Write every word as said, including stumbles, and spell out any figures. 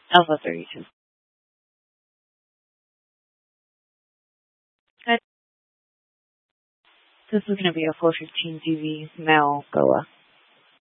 Alpha thirty-two. Good. This is going to be a four fifteen D V male Goa.